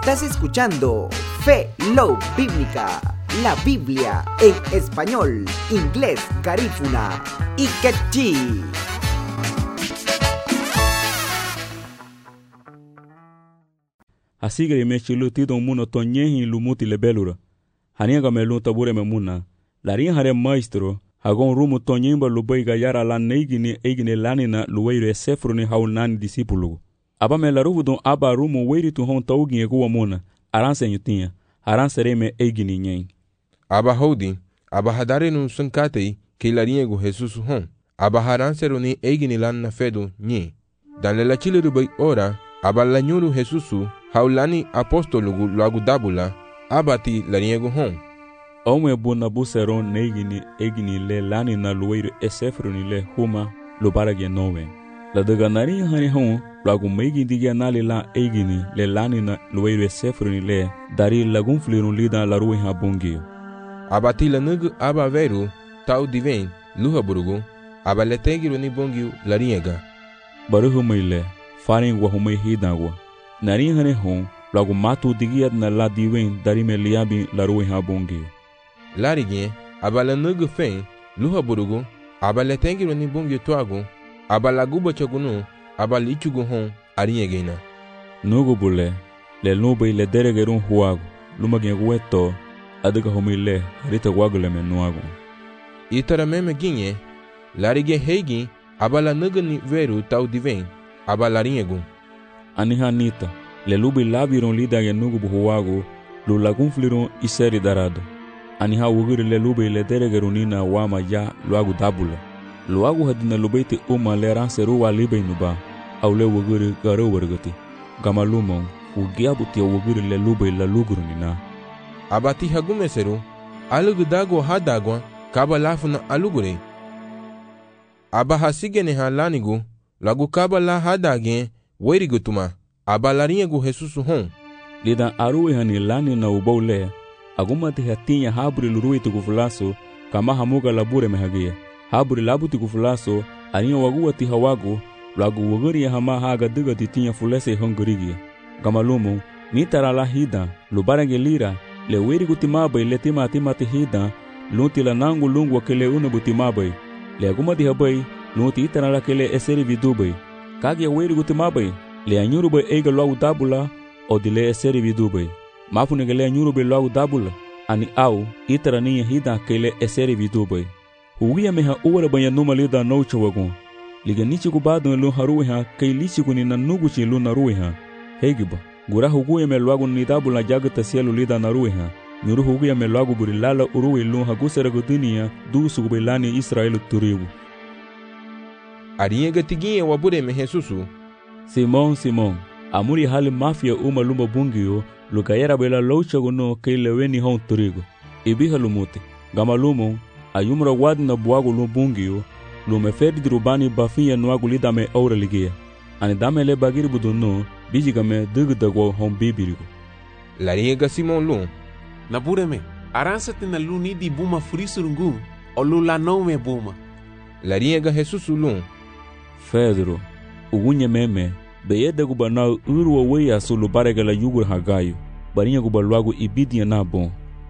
Estás escuchando Fe Love Bíblica, la Biblia en español, inglés, garífuna y quechí. Así que me chilu tito muno toñehi lumuti le belura. Hanianga me lunta bure me muna. Larin hare maestro, hagon rumu toñemba lubai gayara la neigini lanina luweire sefruni haunani discípulo. Aba me laruvu don aba rumu weiri tu hon taugi ekuwa muna. Aranse nyutinha. Aranse reme eigini nyen. Aba hodi, aba hadare nun sankatei que lariego Jesus hon. Aba haranse roni eigini lan na fedo nye. Dan la chile rubai ora, aba la nyuru Jesusu, haulani apostologu luagudabula, abati lariego hon. Ome buna buseron neigini eigini le lani na luweire esefruni le huma lubarage nowe. La daganari hani hon, lagu meigi digia nali la eigini le lani na luweire esefruni le dari lagun flirun lida la rui ha bungio. Abati la nugu aba veru, tau diven, luha burugu, aba le tegiru ni bungio lariega. Baruhu meile, farin wahumei hidagwa. Nari hani hon, lagu matu digia na la diven dari me liabi la rui ha bungio. Larigien, aba la nugu fen, luha burugu, aba le tegiru ni bungio tuagu, aba la guba chagunu, aba lichugu hon, ariegena. Nugu bule, le nube le deregerun huagu, lumagien gueto, adega homile, rita wagule menuagu. Itara meme ginye, larigien heigi, aba la nugu ni veru tau diven, aba lariegu. Anihanita, le lubi labiron lida ya nugu buhuagu, lu lagun flirun iseri darado. Aniha wugiri le lubi le deregerunina wama ya luagu dabula. Luagu hadina lubeiti le ranseru wa libe nuba, au le wugiri garo wargati. Gama lumon, ugiabuti wugiri le lube la lugurunina. Abati hagumeseru, alugu dago hadagwa, kaba lafuna alugure. Aba hasigene halanigu, lagu kaba la hadagien, werigutuma, aba lariegu Jesusu hon. Lidan arui hani lani na ubaule, agumati hatinya habri lurui tukufulaso, kama hamuga labure mehagia. Haburi labuti kufulaso, aniya waguwati hawagu, lagu waguri ya hama haga diga titinya fulese hongurigi. Gamalumu, nitara la hida, lubarange lira, le weri gutimabai le timati hida, lunti la nangu lungu wakele unabutimabai. Le agumati habai, lunti itara la kele eseri vidubai. Kage weri gutimabai, le anyurubai eiga luagu dabula, o dile eseri vidubai. Mafunege le anyurubai luagu dabula, ani au, itara niya hida kele eseri vidubai. Hugia meha uwara banya numa lida noucha wagon. Liga nichi kubado lu haruwe ha, kay lichi kuni na nuguchi lu naruwe ha. Hegiba, gura huguya me luagu nidabu la jagata sielu lida naruwe ha. Nyuru hugia me luagu buri lala uruwe lu hagusera gudunia, du sugubelani Israelu turibu. Ariega tiginye wabure me Jesusu. Simon, amuri hali mafia lumba bungio, lugayera bela loucha gono kay leweni hon turigo. Ibiha lumuti, gama lumon, ayumra wad na buagu lumbungio, lumeferi dirubani bafiya nuagu lidame aura ligia. Ani dame le bagiri buduno, bijigame digdagwo hon bibirigo. Lariega Simon lun. Nabureme, aransate na luni di buma frisurungu, o lula nome buma. Lariega Jesus lun. Pedro, ugunye meme, beyede gubana urwa weya sulu barega la yugur hagayo, barinya gubaluagu ibidia na bon.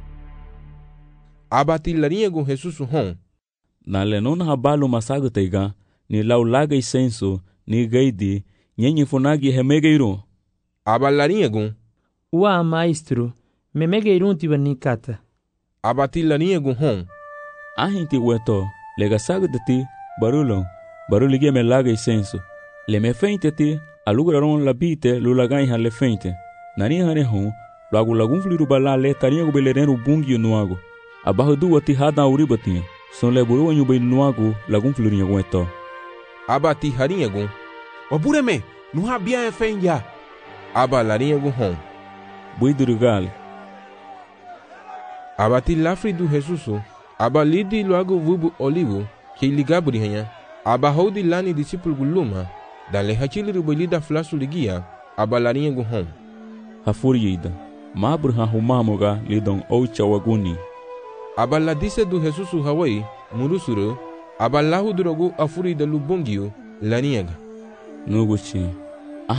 Abati lariego Jesus hon. Na lenona habalu masago teiga, ni laulaga isenso, ni gaidi, nyenye funagi hemegeiro. Aba lariego. Ua maestro, memegeiro tiba nikata. Abati lariego hon. Ahinti weto, lega sago de ti, baruligia me laga isenso. Le me feinte ti, aluguraron la bite, lulaganha le feinte. Nani hane hon, lagun fliru bala le tariego belerenu bungio nuago. Abajo du ati hada uribatinha. Son le buru wanyu bay nuagu lagun flurinha gueto. Abati harinhagu. Wabureme, nuha bia efenja. Aba larinhagu hon. Buidurugal. Abati lafri du Jesusu. Aba lidi luagu vubu olivo. Que ligaburi hanya. Aba hodi lani discípulo guluma. Dan le hachili rubolida flasu ligia. Aba larinhagu hon. Hafuriida. Mabur ha humamoga lidon oucha waguni. Abala dise du Jesusu Hawaii, murusuru, abalahu drogu afuri de lubungio, laniega. Nuguchi.